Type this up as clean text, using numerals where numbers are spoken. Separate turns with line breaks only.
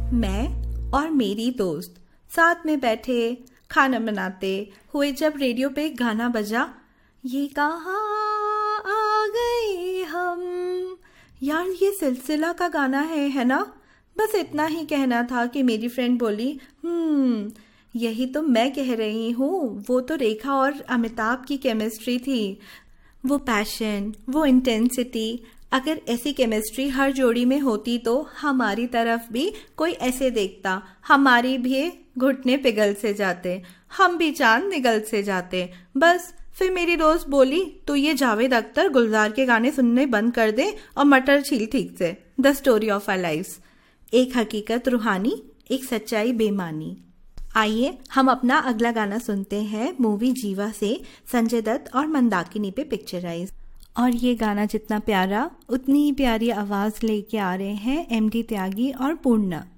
मैं और मेरी दोस्त साथ में बैठे खाना बनाते हुए जब रेडियो पे गाना बजा, ये कहाँ आ गए हम। यार ये सिलसिला का गाना है ना। बस इतना ही कहना था कि मेरी फ्रेंड बोली, यही तो मैं कह रही हूँ, वो तो रेखा और अमिताभ की केमिस्ट्री थी। वो पैशन, वो इंटेंसिटी, अगर ऐसी केमिस्ट्री हर जोड़ी में होती तो हमारी तरफ भी कोई ऐसे देखता, हमारी भी घुटने पिघल से जाते, हम भी चांद निगल से जाते। बस फिर मेरी दोस्त बोली, तू ये जावेद अख्तर गुलजार के गाने सुनने बंद कर दे और मटर छील ठीक से। The story of our lives, एक हकीकत रूहानी, एक सच्चाई बेमानी। आइए हम अपना अगला गाना सुनते हैं मूवी जीवा से, संजय दत्त और मंदाकिनी पे पिक्चराइज। और ये गाना जितना प्यारा उतनी ही प्यारी आवाज़ लेके आ रहे हैं एमडी त्यागी और पूर्णा।